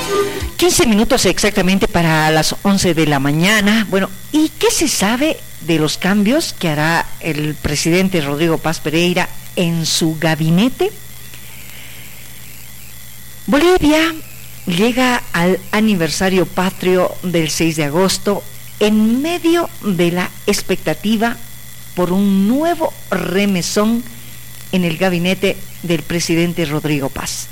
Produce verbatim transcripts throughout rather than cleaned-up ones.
quince minutos exactamente para las once de la mañana. Bueno, ¿y qué se sabe de los cambios que hará el presidente Rodrigo Paz Pereira en su gabinete? Bolivia llega al aniversario patrio del seis de agosto en medio de la expectativa por un nuevo remesón en el gabinete del presidente Rodrigo Paz,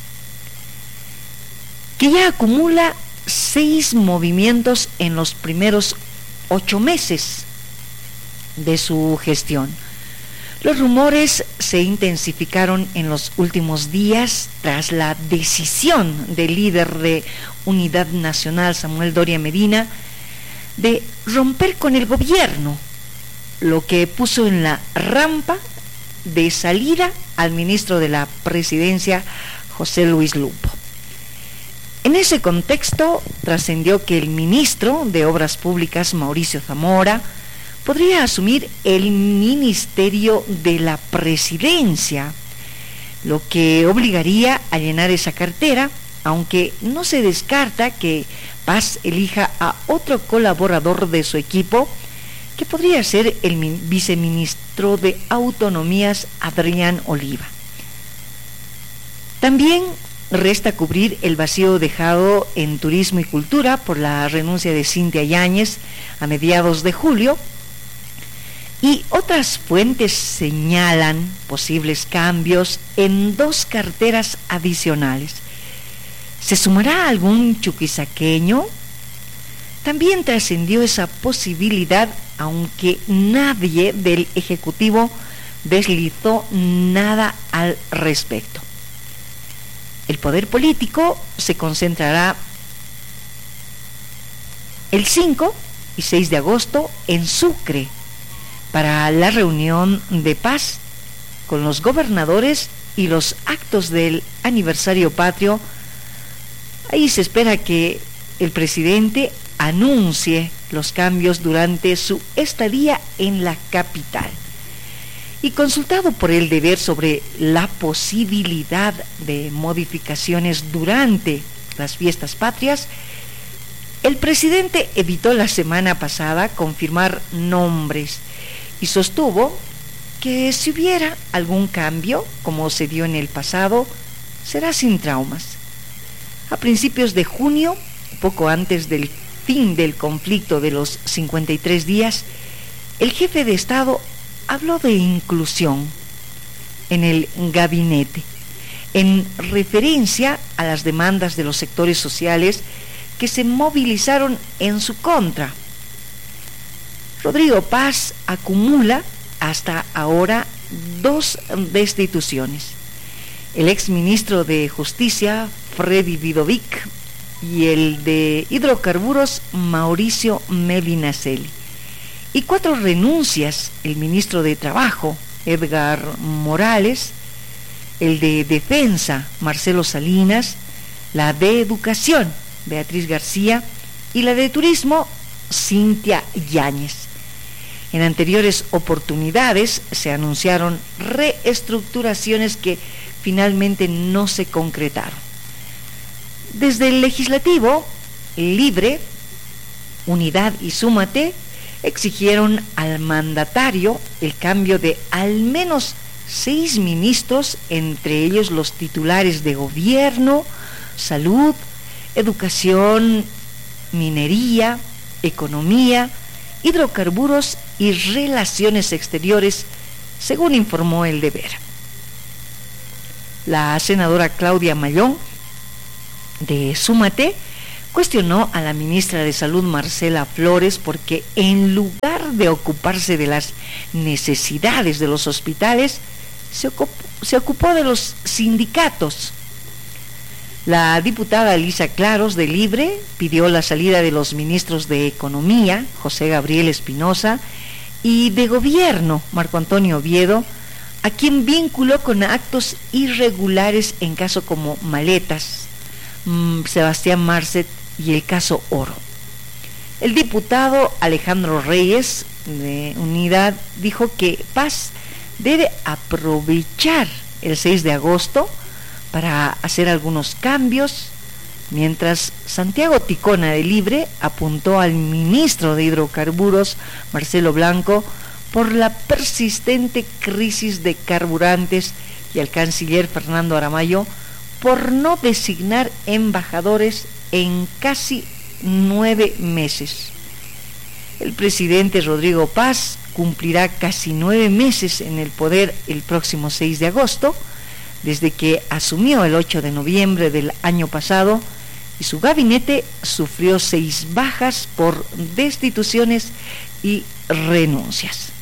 que ya acumula seis movimientos en los primeros ocho meses de su gestión. Los rumores se intensificaron en los últimos días tras la decisión del líder de Unidad Nacional, Samuel Doria Medina, de romper con el gobierno, lo que puso en la rampa de salida al ministro de la Presidencia, José Luis Lupo. En ese contexto, trascendió que el ministro de Obras Públicas, Mauricio Zamora, podría asumir el Ministerio de la Presidencia, lo que obligaría a llenar esa cartera, aunque no se descarta que Paz elija a otro colaborador de su equipo, que podría ser el viceministro de Autonomías, Adrián Oliva. También resta cubrir el vacío dejado en Turismo y Cultura por la renuncia de Cintia Yáñez a mediados de julio, y otras fuentes señalan posibles cambios en dos carteras adicionales. ¿Se sumará algún chuquisaqueño? También trascendió esa posibilidad, aunque nadie del Ejecutivo deslizó nada al respecto. El poder político se concentrará el cinco y seis de agosto en Sucre para la reunión de paz con los gobernadores y los actos del aniversario patrio. Ahí se espera que el presidente anuncie los cambios durante su estadía en la capital. Y consultado por el deber sobre la posibilidad de modificaciones durante las fiestas patrias, el presidente evitó la semana pasada confirmar nombres y sostuvo que si hubiera algún cambio, como se dio en el pasado, será sin traumas. A principios de junio, poco antes del fin del conflicto de los cincuenta y tres días, el jefe de Estado habló de inclusión en el gabinete, en referencia a las demandas de los sectores sociales que se movilizaron en su contra. Rodrigo Paz acumula hasta ahora dos destituciones: el exministro de Justicia, Freddy Vidovic, y el de Hidrocarburos, Mauricio Medinaceli, y cuatro renuncias: el ministro de Trabajo, Edgar Morales, el de Defensa, Marcelo Salinas, la de Educación, Beatriz García, y la de Turismo, Cintia Yáñez. En anteriores oportunidades se anunciaron reestructuraciones que finalmente no se concretaron. Desde el Legislativo, Libre, Unidad y Súmate exigieron al mandatario el cambio de al menos seis ministros, entre ellos los titulares de Gobierno, Salud, Educación, Minería, Economía, Hidrocarburos y Relaciones Exteriores, según informó el deber. La senadora Claudia Mayón, de Súmate, cuestionó a la ministra de Salud, Marcela Flores, porque en lugar de ocuparse de las necesidades de los hospitales, se ocupó, se ocupó de los sindicatos. La diputada Elisa Claros, de Libre, pidió la salida de los ministros de Economía, José Gabriel Espinosa, y de Gobierno, Marco Antonio Oviedo, a quien vinculó con actos irregulares en casos como Maletas, mmm, Sebastián Marcet y el caso Oro. El diputado Alejandro Reyes, de Unidad, dijo que Paz debe aprovechar el seis de agosto para hacer algunos cambios mientras Santiago Ticona de Libre apuntó al ministro de Hidrocarburos, Marcelo Blanco, por la persistente crisis de carburantes, y al canciller Fernando Aramayo por no designar embajadores en casi nueve meses. El presidente Rodrigo Paz cumplirá casi nueve meses en el poder el próximo seis de agosto, desde que asumió el ocho de noviembre del año pasado, y su gabinete sufrió seis bajas por destituciones y renuncias.